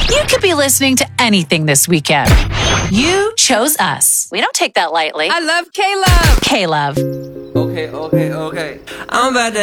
You could be listening to anything this weekend. You chose us. We don't take that lightly. I love K-Love. K-Love. Okay. I'm about to